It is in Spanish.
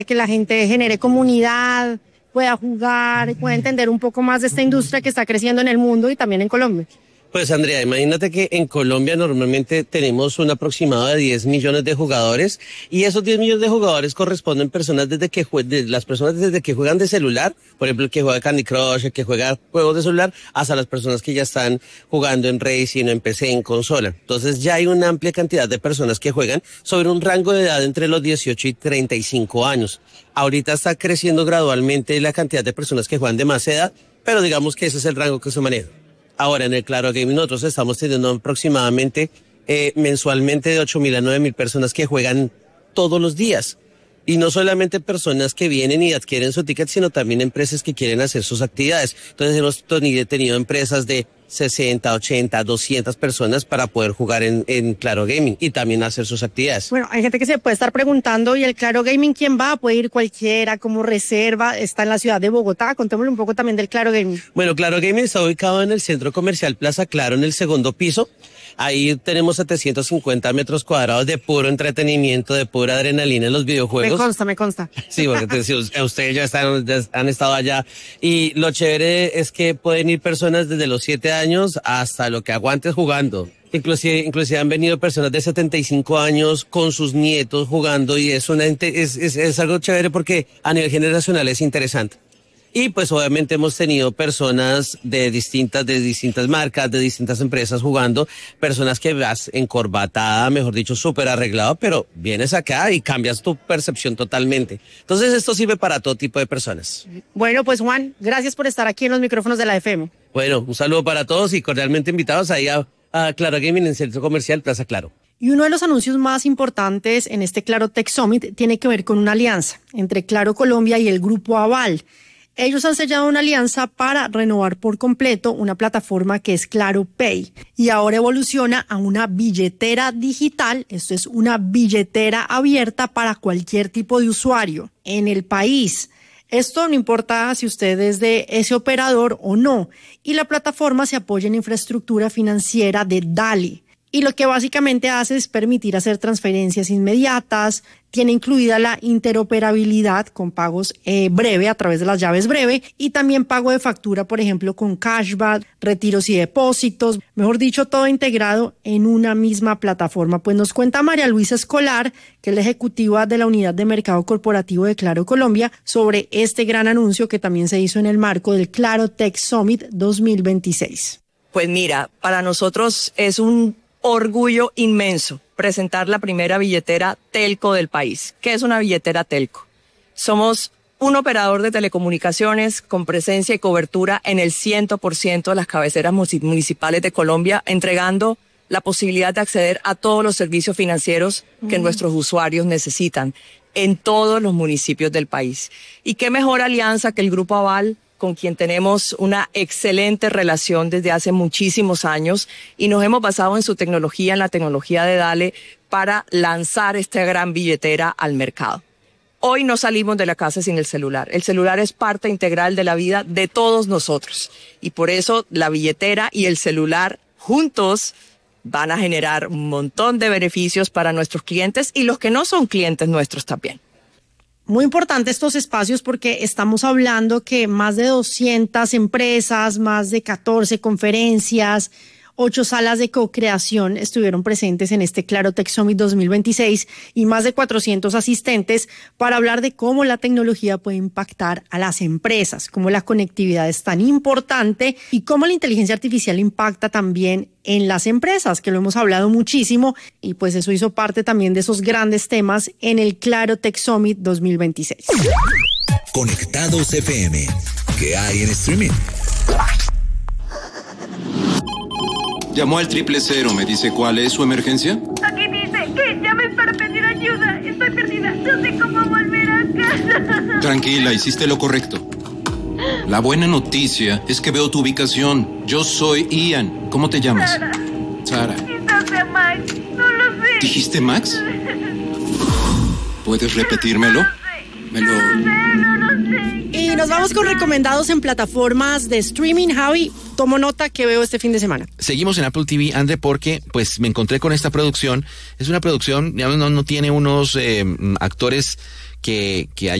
que la gente genere comunidad, pueda jugar, pueda entender un poco más de esta industria que está creciendo en el mundo y también en Colombia. Pues Andrea, imagínate que en Colombia normalmente tenemos un aproximado de 10 millones de jugadores y esos 10 millones de jugadores corresponden personas las personas desde que juegan de celular, por ejemplo el que juega Candy Crush, el que juega juegos de celular, hasta las personas que ya están jugando en racing, en PC, en consola. Entonces ya hay una amplia cantidad de personas que juegan sobre un rango de edad entre los 18 y 35 años. Ahorita está creciendo gradualmente la cantidad de personas que juegan de más edad, pero digamos que ese es el rango que se maneja. Ahora, en el Claro Gaming nosotros estamos teniendo aproximadamente mensualmente de 8.000 a 9.000 personas que juegan todos los días. Y no solamente personas que vienen y adquieren su ticket, sino también empresas que quieren hacer sus actividades. Entonces hemos tenido empresas de 60, 80, 200 personas para poder jugar en Claro Gaming y también hacer sus actividades. Bueno, hay gente que se puede estar preguntando, ¿y el Claro Gaming quién va? ¿Puede ir cualquiera como reserva? Está en la ciudad de Bogotá. Contémosle un poco también del Claro Gaming. Bueno, Claro Gaming está ubicado en el Centro Comercial Plaza Claro, en el segundo piso. Ahí tenemos 750 metros cuadrados de puro entretenimiento, de pura adrenalina en los videojuegos. Me consta. Sí, porque ustedes ya han estado allá. Y lo chévere es que pueden ir personas desde los 7 años hasta lo que aguantes jugando. Inclusive han venido personas de 75 años con sus nietos jugando y es algo chévere porque a nivel generacional es interesante. Y pues obviamente hemos tenido personas de distintas marcas, de distintas empresas jugando, personas que vas encorbatada, mejor dicho, súper arreglado, pero vienes acá y cambias tu percepción totalmente. Entonces esto sirve para todo tipo de personas. Bueno, pues Juan, gracias por estar aquí en los micrófonos de la FM. Bueno, un saludo para todos y cordialmente invitados ahí a Claro Gaming en el Centro Comercial Plaza Claro. Y uno de los anuncios más importantes en este Claro Tech Summit tiene que ver con una alianza entre Claro Colombia y el Grupo Aval. Ellos han sellado una alianza para renovar por completo una plataforma que es Claro Pay y ahora evoluciona a una billetera digital. Esto es una billetera abierta para cualquier tipo de usuario en el país. Esto no importa si usted es de ese operador o no. Y la plataforma se apoya en infraestructura financiera de Dali. Y lo que básicamente hace es permitir hacer transferencias inmediatas, tiene incluida la interoperabilidad con pagos breve a través de las llaves breve y también pago de factura, por ejemplo, con cashback, retiros y depósitos, mejor dicho, todo integrado en una misma plataforma. Pues nos cuenta María Luisa Escolar, que es la ejecutiva de la Unidad de Mercado Corporativo de Claro Colombia, sobre este gran anuncio que también se hizo en el marco del Claro Tech Summit 2026. Pues mira, para nosotros es un orgullo inmenso presentar la primera billetera telco del país. ¿Qué es una billetera telco? Somos un operador de telecomunicaciones con presencia y cobertura en el 100% de las cabeceras municipales de Colombia, entregando la posibilidad de acceder a todos los servicios financieros que nuestros usuarios necesitan en todos los municipios del país. Y qué mejor alianza que el Grupo Aval, con quien tenemos una excelente relación desde hace muchísimos años y nos hemos basado en su tecnología, en la tecnología de Dale, para lanzar esta gran billetera al mercado. Hoy no salimos de la casa sin el celular. El celular es parte integral de la vida de todos nosotros y por eso la billetera y el celular juntos van a generar un montón de beneficios para nuestros clientes y los que no son clientes nuestros también. Muy importante estos espacios porque estamos hablando que más de 200 empresas, más de 14 conferencias, 8 salas de co-creación estuvieron presentes en este Claro Tech Summit 2026 y más de 400 asistentes para hablar de cómo la tecnología puede impactar a las empresas, cómo la conectividad es tan importante y cómo la inteligencia artificial impacta también en las empresas, que lo hemos hablado muchísimo y pues eso hizo parte también de esos grandes temas en el Claro Tech Summit 2026. Conectados FM. ¿Qué hay en streaming? Llamó al 000, ¿me dice cuál es su emergencia? Aquí dice que llamen para pedir ayuda. Estoy perdida, no sé cómo volver a casa. Tranquila, hiciste lo correcto. La buena noticia es que veo tu ubicación. Yo soy Ian. ¿Cómo te llamas? Sara. Quizás sea Max, no lo sé. ¿Dijiste Max? ¿Puedes repetírmelo? No lo sé. Y nos vamos con recomendados en plataformas de streaming. Javi, tomo nota que veo este fin de semana. Seguimos en Apple TV, André, porque pues me encontré con esta producción. Es una producción, digamos, no tiene unos actores que